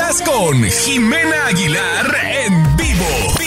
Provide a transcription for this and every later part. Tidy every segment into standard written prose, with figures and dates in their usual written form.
Estás con Jimena Aguilar en vivo.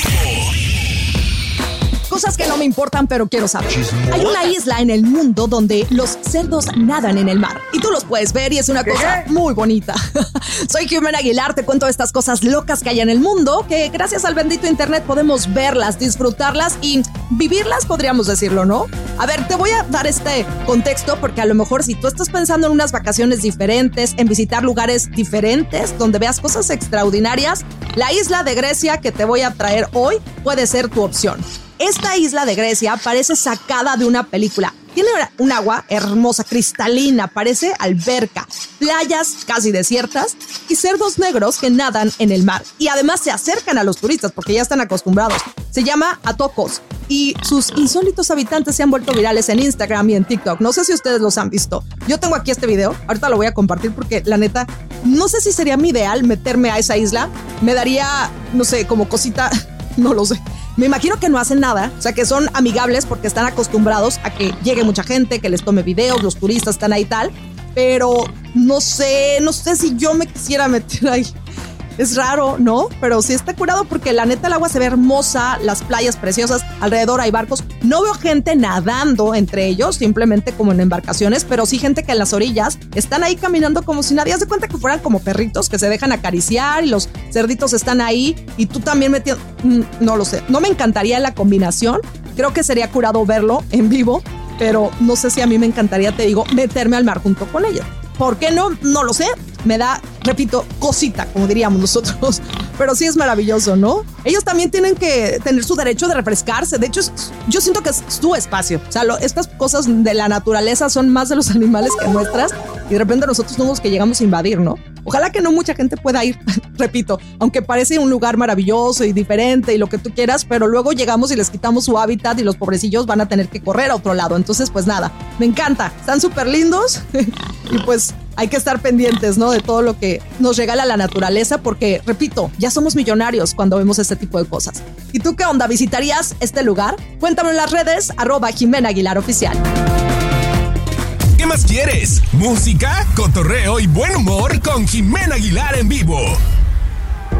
Cosas que no me importan, pero quiero saber. Hay una isla en el mundo donde los cerdos nadan en el mar. Y tú los puedes ver y es una cosa muy bonita. Soy Jimena Aguilar, te cuento estas cosas locas que hay en el mundo, que gracias al bendito internet podemos verlas, disfrutarlas y vivirlas, podríamos decirlo, ¿no? A ver, te voy a dar este contexto porque a lo mejor si tú estás pensando en unas vacaciones diferentes, en visitar lugares diferentes, donde veas cosas extraordinarias, la isla de Grecia que te voy a traer hoy puede ser tu opción. Esta isla de Grecia parece sacada de una película. Tiene un agua hermosa, cristalina, parece alberca, playas casi desiertas y cerdos negros que nadan en el mar. Y además se acercan a los turistas porque ya están acostumbrados. Se llama Atokos y sus insólitos habitantes se han vuelto virales en Instagram y en TikTok. No sé si ustedes los han visto. Yo tengo aquí este video, ahorita lo voy a compartir porque la neta, no sé si sería mi ideal meterme a esa isla. Me daría, no sé, como cosita, no lo sé. Me imagino que no hacen nada, o sea que son amigables porque están acostumbrados a que llegue mucha gente, que les tome videos, los turistas están ahí y tal, pero no sé si yo me quisiera meter ahí. Es raro, ¿no? Pero sí está curado porque la neta el agua se ve hermosa, las playas preciosas, alrededor hay barcos. No veo gente nadando entre ellos, simplemente como en embarcaciones, pero sí gente que en las orillas están ahí caminando como si nadie. Haz de cuenta que fueran como perritos que se dejan acariciar y los cerditos están ahí y tú también metiendo. No lo sé. No me encantaría la combinación. Creo que sería curado verlo en vivo, pero no sé si a mí me encantaría, te digo, meterme al mar junto con ella. ¿Por qué no? No lo sé. Me da, repito, cosita, como diríamos nosotros. Pero sí es maravilloso, ¿no? Ellos también tienen que tener su derecho de refrescarse. De hecho, yo siento que es su espacio. O sea, estas cosas de la naturaleza son más de los animales que nuestras. Y de repente nosotros somos los que llegamos a invadir, ¿no? Ojalá que no mucha gente pueda ir, repito, aunque parece un lugar maravilloso y diferente y lo que tú quieras, pero luego llegamos y les quitamos su hábitat y los pobrecillos van a tener que correr a otro lado. Entonces, pues nada, me encanta. Están súper lindos y pues hay que estar pendientes, ¿no? De todo lo que nos regala la naturaleza porque, repito, ya somos millonarios cuando vemos este tipo de cosas. ¿Y tú qué onda? ¿Visitarías este lugar? Cuéntame en las redes, @Jimena Aguilar Oficial. ¿Qué más quieres? Música, cotorreo y buen humor con Jimena Aguilar en vivo.